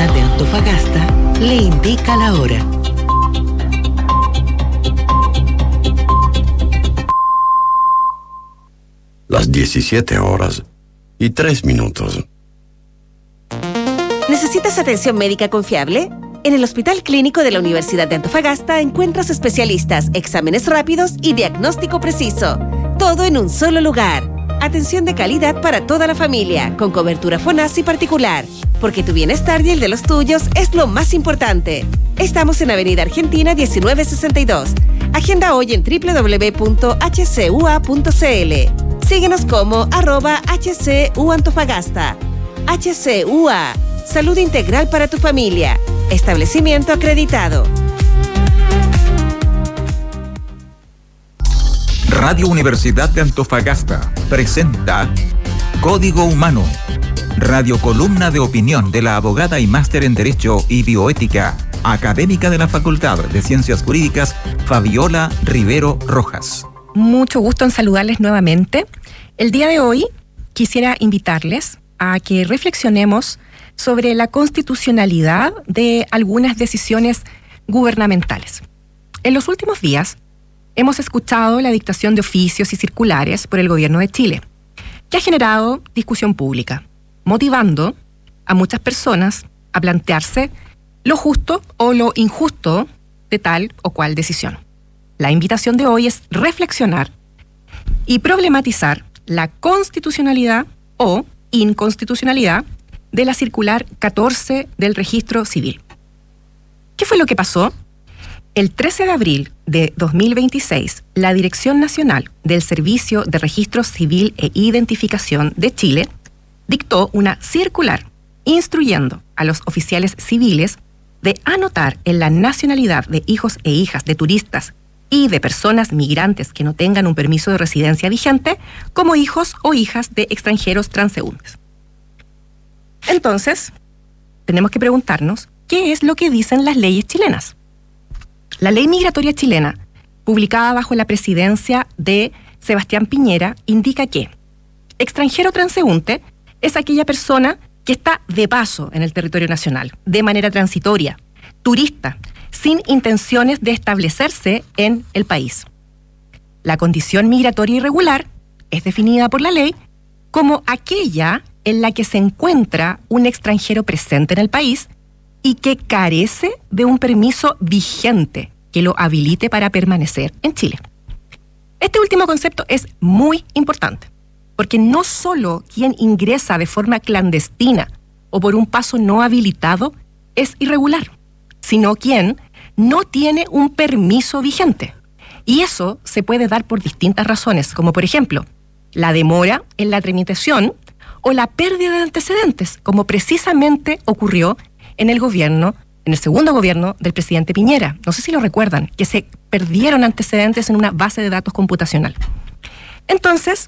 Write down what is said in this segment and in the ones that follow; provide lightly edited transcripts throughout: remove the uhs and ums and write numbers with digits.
Universidad de Antofagasta le indica la hora. Las 17:03. ¿Necesitas atención médica confiable? En el Hospital Clínico de la Universidad de Antofagasta encuentras especialistas, exámenes rápidos y diagnóstico preciso. Todo en un solo lugar. Atención de calidad para toda la familia, con cobertura FONASI particular. Porque tu bienestar y el de los tuyos es lo más importante. Estamos en Avenida Argentina 1962. Agenda hoy en www.hcua.cl. Síguenos como @HCUAntofagasta. HCUA. Salud integral para tu familia. Establecimiento acreditado. Radio Universidad de Antofagasta presenta Código Humano, radiocolumna de opinión de la abogada y máster en Derecho y Bioética, académica de la Facultad de Ciencias Jurídicas, Fabiola Rivero Rojas. Mucho gusto en saludarles nuevamente. El día de hoy quisiera invitarles a que reflexionemos sobre la constitucionalidad de algunas decisiones gubernamentales. En los últimos días hemos escuchado la dictación de oficios y circulares por el Gobierno de Chile, que ha generado discusión pública, motivando a muchas personas a plantearse lo justo o lo injusto de tal o cual decisión. La invitación de hoy es reflexionar y problematizar la constitucionalidad o inconstitucionalidad de la circular 14 del Registro Civil. ¿Qué fue lo que pasó? El 13 de abril de 2026, la Dirección Nacional del Servicio de Registro Civil e Identificación de Chile dictó una circular instruyendo a los oficiales civiles de anotar en la nacionalidad de hijos e hijas de turistas y de personas migrantes que no tengan un permiso de residencia vigente como hijos o hijas de extranjeros transeúntes. Entonces, tenemos que preguntarnos, ¿qué es lo que dicen las leyes chilenas? La ley migratoria chilena, publicada bajo la presidencia de Sebastián Piñera, indica que extranjero transeúnte es aquella persona que está de paso en el territorio nacional, de manera transitoria, turista, sin intenciones de establecerse en el país. La condición migratoria irregular es definida por la ley como aquella en la que se encuentra un extranjero presente en el país y que carece de un permiso vigente que lo habilite para permanecer en Chile. Este último concepto es muy importante, porque no solo quien ingresa de forma clandestina o por un paso no habilitado es irregular, sino quien no tiene un permiso vigente. Y eso se puede dar por distintas razones, como por ejemplo, la demora en la tramitación o la pérdida de antecedentes, como precisamente ocurrió en el segundo gobierno del presidente Piñera. No sé si lo recuerdan, que se perdieron antecedentes en una base de datos computacional. Entonces,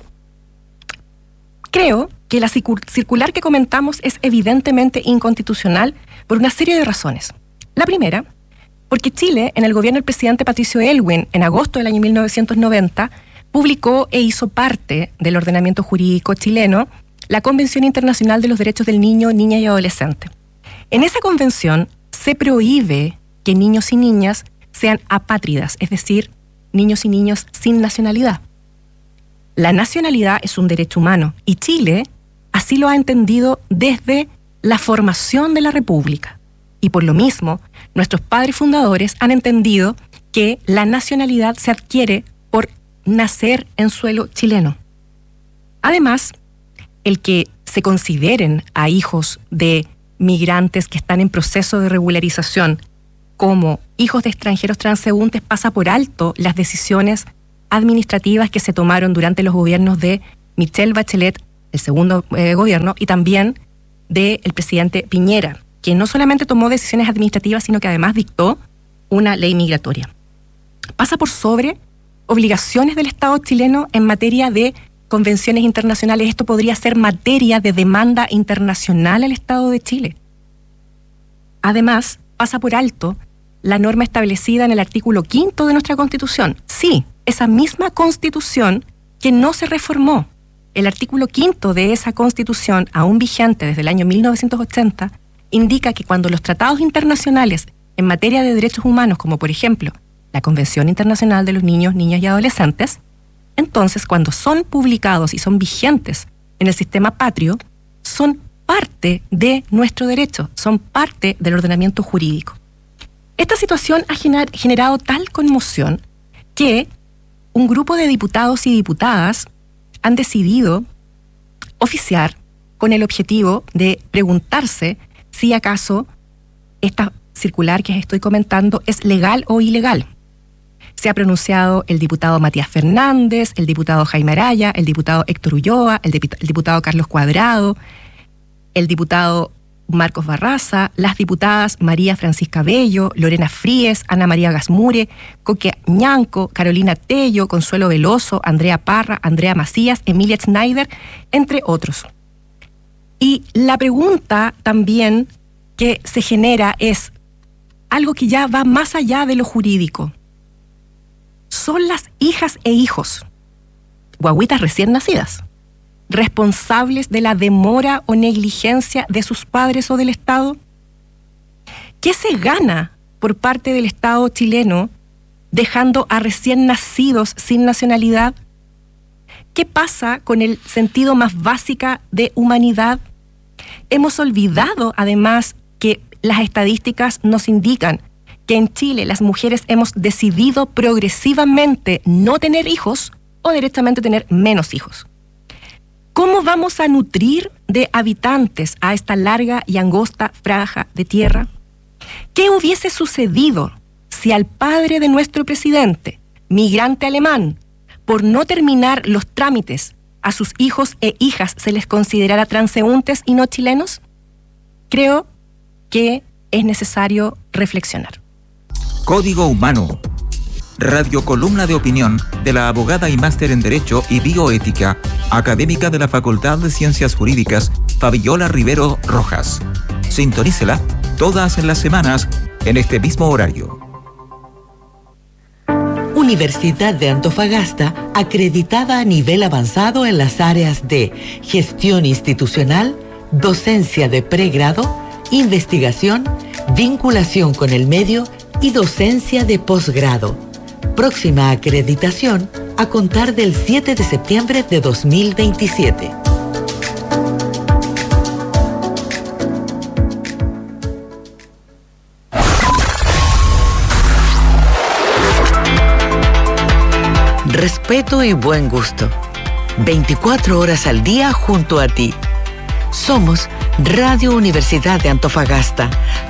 creo que la circular que comentamos es evidentemente inconstitucional por una serie de razones. La primera, porque Chile, en el gobierno del presidente Patricio Aylwin, en agosto del año 1990, publicó e hizo parte del ordenamiento jurídico chileno la Convención Internacional de los Derechos del Niño, Niña y Adolescente. En esa convención se prohíbe que niños y niñas sean apátridas, es decir, niños y niños sin nacionalidad. La nacionalidad es un derecho humano y Chile así lo ha entendido desde la formación de la República. Y por lo mismo, nuestros padres fundadores han entendido que la nacionalidad se adquiere por nacer en suelo chileno. Además, el que se consideren a hijos de migrantes que están en proceso de regularización como hijos de extranjeros transeúntes pasa por alto las decisiones administrativas que se tomaron durante los gobiernos de Michelle Bachelet, el segundo gobierno, y también del presidente Piñera, que no solamente tomó decisiones administrativas, sino que además dictó una ley migratoria. Pasa por sobre obligaciones del Estado chileno en materia de convenciones internacionales. Esto podría ser materia de demanda internacional al Estado de Chile. Además, pasa por alto la norma establecida en el artículo 5 de nuestra Constitución. Sí, esa misma Constitución que no se reformó. El artículo 5 de esa Constitución, aún vigente desde el año 1980, indica que cuando los tratados internacionales en materia de derechos humanos, como por ejemplo la Convención Internacional de los Niños, Niñas y Adolescentes, entonces cuando son publicados y son vigentes en el sistema patrio, son parte de nuestro derecho, son parte del ordenamiento jurídico. Esta situación ha generado tal conmoción que un grupo de diputados y diputadas han decidido oficiar con el objetivo de preguntarse si acaso esta circular que estoy comentando es legal o ilegal. Se ha pronunciado el diputado Matías Fernández, el diputado Jaime Araya, el diputado Héctor Ulloa, el diputado Carlos Cuadrado, el diputado Marcos Barraza, las diputadas María Francisca Bello, Lorena Fríes, Ana María Gasmure, Coque Ñanco, Carolina Tello, Consuelo Veloso, Andrea Parra, Andrea Macías, Emilia Schneider, entre otros. Y la pregunta también que se genera es algo que ya va más allá de lo jurídico. ¿Son las hijas e hijos, guaguitas recién nacidas, responsables de la demora o negligencia de sus padres o del Estado? ¿Qué se gana por parte del Estado chileno dejando a recién nacidos sin nacionalidad? ¿Qué pasa con el sentido más básico de humanidad? Hemos olvidado, además, que las estadísticas nos indican que en Chile las mujeres hemos decidido progresivamente no tener hijos o directamente tener menos hijos. ¿Cómo vamos a nutrir de habitantes a esta larga y angosta franja de tierra? ¿Qué hubiese sucedido si al padre de nuestro presidente, migrante alemán, por no terminar los trámites a sus hijos e hijas se les considerara transeúntes y no chilenos? Creo que es necesario reflexionar. Código Humano. Radiocolumna de opinión de la abogada y máster en Derecho y Bioética, académica de la Facultad de Ciencias Jurídicas, Fabiola Rivero Rojas. Sintonícela todas las semanas en este mismo horario. Universidad de Antofagasta, acreditada a nivel avanzado en las áreas de gestión institucional, docencia de pregrado, investigación, vinculación con el medio y docencia de posgrado. Próxima acreditación a contar del 7 de septiembre de 2027. Respeto y buen gusto. 24 horas al día junto a ti. Somos Radio Universidad de Antofagasta,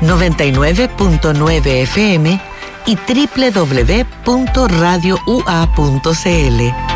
99.9 FM y www.radioua.cl.